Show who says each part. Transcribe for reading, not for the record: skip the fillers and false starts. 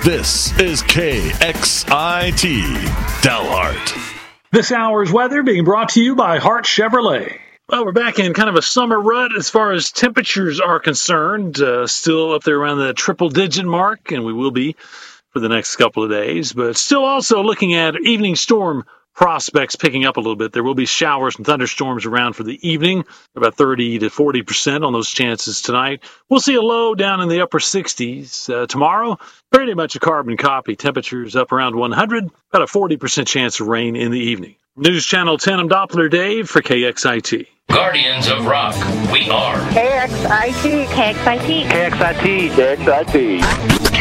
Speaker 1: This is KXIT Delhart.
Speaker 2: This hour's weather being brought to you by Hart Chevrolet. Well, we're back in kind of a summer rut as far as temperatures are concerned. Still up there around the triple-digit mark, and we will be for the next couple of days. But still also looking at evening storm prospects picking up a little bit. There will be showers and thunderstorms around for the evening, about 30 to 40% on those chances tonight. We'll see a low down in the upper 60s. Tomorrow, pretty much a carbon copy. Temperatures up around 100, about a 40% chance of rain in the evening. News Channel 10, I'm Doppler Dave for KXIT.
Speaker 3: Guardians of Rock, we are
Speaker 4: KXIT. KXIT.
Speaker 5: KXIT. KXIT.